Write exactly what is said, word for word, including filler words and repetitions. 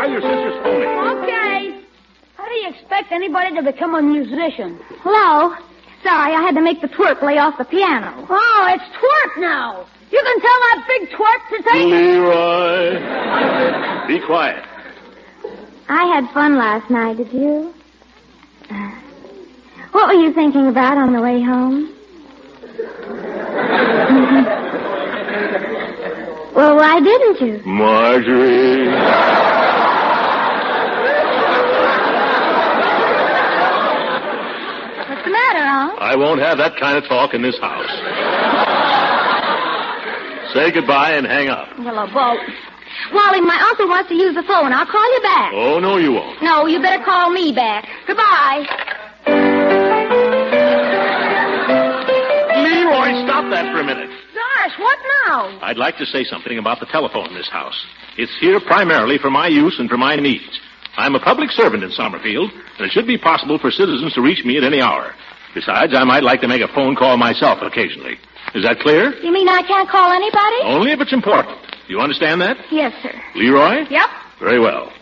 Leroy, your sister's phoning. Okay. How do you expect anybody to become a musician? Hello? Sorry, I had to make the twerp lay off the piano. Oh, it's twerp now. You can tell that big twerp to take Leroy. Be quiet. I had fun last night, did you? What were you thinking about on the way home? Well, why didn't you? Marjorie. What's the matter, Unc? I won't have that kind of talk in this house. Say goodbye and hang up. Well, a boat. Wally, my uncle wants to use the phone. I'll call you back. Oh, no, you won't. No, you better call me back. Goodbye. Leroy, stop that for a minute. Gosh, what now? I'd like to say something about the telephone in this house. It's here primarily for my use and for my needs. I'm a public servant in Summerfield, and it should be possible for citizens to reach me at any hour. Besides, I might like to make a phone call myself occasionally. Is that clear? You mean I can't call anybody? Only if it's important. You understand that? Yes, sir. Leroy? Yep. Very well.